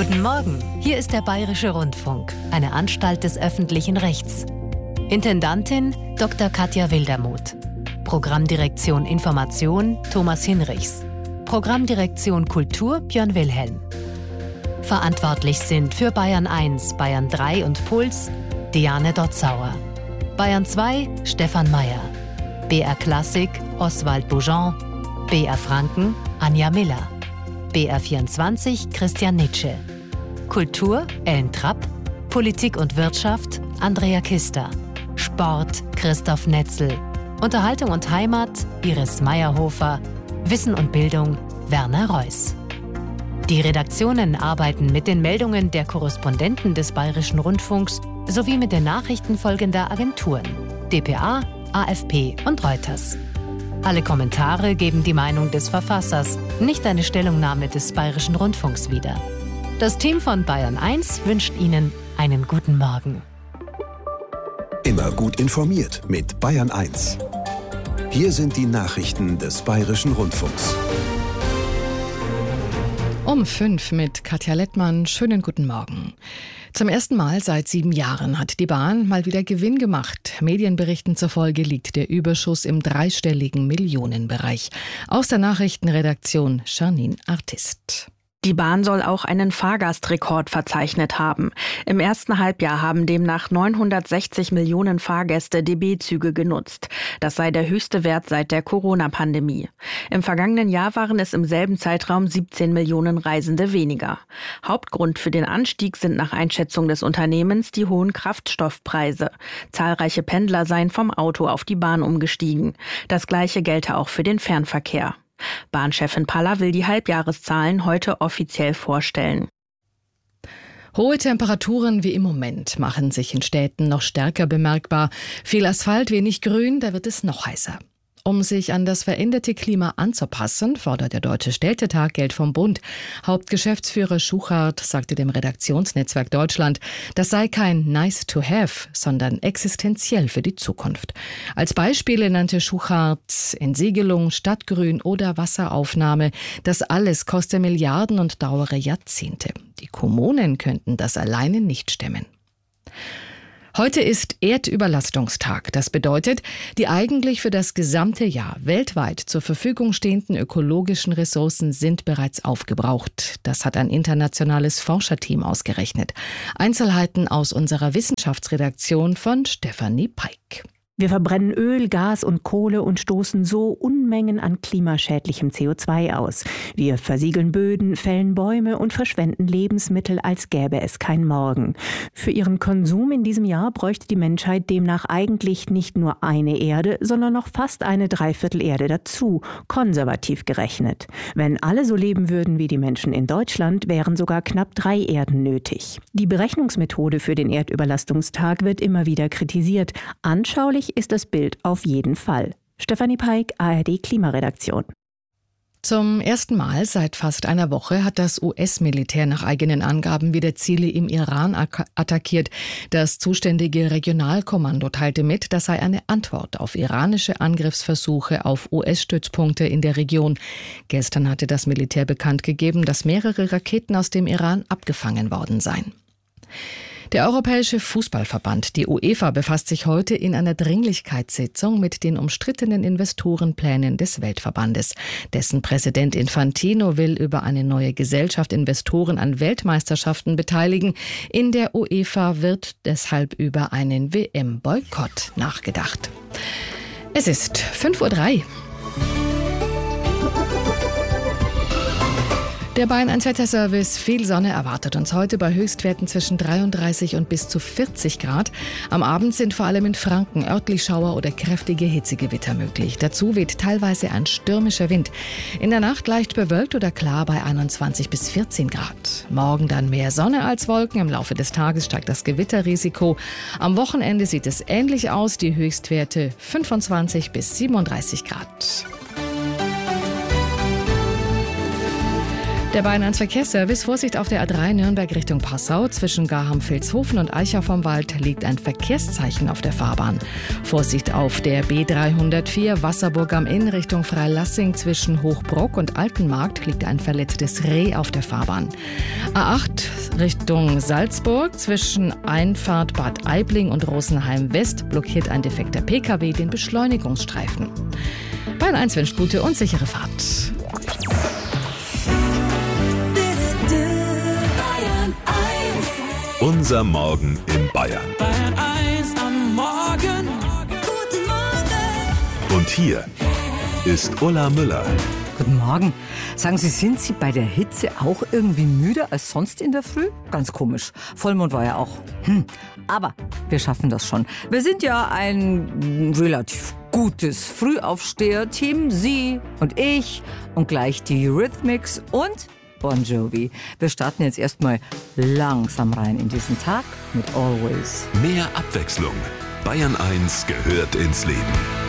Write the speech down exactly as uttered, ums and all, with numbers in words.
Guten Morgen, hier ist der Bayerische Rundfunk, eine Anstalt des öffentlichen Rechts. Intendantin Doktor Katja Wildermuth. Programmdirektion Information Thomas Hinrichs. Programmdirektion Kultur Björn Wilhelm. Verantwortlich sind für Bayern eins, Bayern drei und Puls Diane Dotzauer. Bayern zwei Stefan Mayer. B R Klassik Oswald Boujon. B R Franken Anja Miller. B R vierundzwanzig Christian Nitsche. Kultur Ellen Trapp. Politik und Wirtschaft Andrea Kister. Sport Christoph Netzel. Unterhaltung und Heimat Iris Meyerhofer. Wissen und Bildung Werner Reuss. Die Redaktionen arbeiten mit den Meldungen der Korrespondenten des Bayerischen Rundfunks sowie mit den Nachrichten folgender Agenturen: D P A, A F P und Reuters. Alle Kommentare geben die Meinung des Verfassers, nicht eine Stellungnahme des Bayerischen Rundfunks wider. Das Team von Bayern eins wünscht Ihnen einen guten Morgen. Immer gut informiert mit Bayern eins. Hier sind die Nachrichten des Bayerischen Rundfunks. Um fünf mit Katja Lettmann. Schönen guten Morgen. Zum ersten Mal seit sieben Jahren hat die Bahn mal wieder Gewinn gemacht. Medienberichten zufolge liegt der Überschuss im dreistelligen Millionenbereich. Aus der Nachrichtenredaktion Janine Artist. Die Bahn soll auch einen Fahrgastrekord verzeichnet haben. Im ersten Halbjahr haben demnach neunhundertsechzig Millionen Fahrgäste D B-Züge genutzt. Das sei der höchste Wert seit der Corona-Pandemie. Im vergangenen Jahr waren es im selben Zeitraum siebzehn Millionen Reisende weniger. Hauptgrund für den Anstieg sind nach Einschätzung des Unternehmens die hohen Kraftstoffpreise. Zahlreiche Pendler seien vom Auto auf die Bahn umgestiegen. Das Gleiche gelte auch für den Fernverkehr. Bahnchefin Paller will die Halbjahreszahlen heute offiziell vorstellen. Hohe Temperaturen wie im Moment machen sich in Städten noch stärker bemerkbar. Viel Asphalt, wenig Grün, da wird es noch heißer. Um sich an das veränderte Klima anzupassen, fordert der Deutsche Städtetag Geld vom Bund. Hauptgeschäftsführer Schuchart sagte dem Redaktionsnetzwerk Deutschland, das sei kein nice to have, sondern existenziell für die Zukunft. Als Beispiele nannte Schuchart Entsiegelung, Stadtgrün oder Wasseraufnahme. Das alles koste Milliarden und dauere Jahrzehnte. Die Kommunen könnten das alleine nicht stemmen. Heute ist Erdüberlastungstag. Das bedeutet, die eigentlich für das gesamte Jahr weltweit zur Verfügung stehenden ökologischen Ressourcen sind bereits aufgebraucht. Das hat ein internationales Forscherteam ausgerechnet. Einzelheiten aus unserer Wissenschaftsredaktion von Stefanie Peik. Wir verbrennen Öl, Gas und Kohle und stoßen so Unmengen an klimaschädlichem C O zwei aus. Wir versiegeln Böden, fällen Bäume und verschwenden Lebensmittel, als gäbe es kein Morgen. Für ihren Konsum in diesem Jahr bräuchte die Menschheit demnach eigentlich nicht nur eine Erde, sondern noch fast eine Dreiviertelerde dazu, konservativ gerechnet. Wenn alle so leben würden wie die Menschen in Deutschland, wären sogar knapp drei Erden nötig. Die Berechnungsmethode für den Erdüberlastungstag wird immer wieder kritisiert. Anschaulich ist das Bild auf jeden Fall. Stefanie Peik, A R D Klimaredaktion. Zum ersten Mal seit fast einer Woche hat das U S-Militär nach eigenen Angaben wieder Ziele im Iran attackiert. Das zuständige Regionalkommando teilte mit, das sei eine Antwort auf iranische Angriffsversuche auf U S-Stützpunkte in der Region. Gestern hatte das Militär bekannt gegeben, dass mehrere Raketen aus dem Iran abgefangen worden seien. Der Europäische Fußballverband, die UEFA, befasst sich heute in einer Dringlichkeitssitzung mit den umstrittenen Investorenplänen des Weltverbandes. Dessen Präsident Infantino will über eine neue Gesellschaft Investoren an Weltmeisterschaften beteiligen. In der UEFA wird deshalb über einen W M-Boykott nachgedacht. Es ist fünf Uhr drei. Der Bayern eins Wetterservice, viel Sonne erwartet uns heute bei Höchstwerten zwischen dreiunddreißig und bis zu vierzig Grad. Am Abend sind vor allem in Franken örtlich Schauer oder kräftige Hitzegewitter möglich. Dazu weht teilweise ein stürmischer Wind. In der Nacht leicht bewölkt oder klar bei einundzwanzig bis vierzehn Grad. Morgen dann mehr Sonne als Wolken. Im Laufe des Tages steigt das Gewitterrisiko. Am Wochenende sieht es ähnlich aus. Die Höchstwerte fünfundzwanzig bis siebenunddreißig Grad. Der Bayern eins Verkehrsservice, Vorsicht auf der A drei Nürnberg Richtung Passau. Zwischen Garham-Vilshofen und Eichau vom Wald liegt ein Verkehrszeichen auf der Fahrbahn. Vorsicht auf der B dreihundertvier Wasserburg am Inn Richtung Freilassing. Zwischen Hochbrock und Altenmarkt liegt ein verletztes Reh auf der Fahrbahn. A acht Richtung Salzburg. Zwischen Einfahrt Bad Aibling und Rosenheim West blockiert ein defekter P K W den Beschleunigungsstreifen. Bayern eins wünscht gute und sichere Fahrt. Unser Morgen in Bayern. Bayern eins am Morgen. Guten Morgen. Und hier ist Ulla Müller. Guten Morgen. Sagen Sie, sind Sie bei der Hitze auch irgendwie müder als sonst in der Früh? Ganz komisch. Vollmond war ja auch. Hm. Aber wir schaffen das schon. Wir sind ja ein relativ gutes Frühaufsteher-Team. Sie und ich und gleich die Eurythmics und Bon Jovi. Wir starten jetzt erstmal langsam rein in diesen Tag mit Always. Mehr Abwechslung. Bayern eins gehört ins Leben.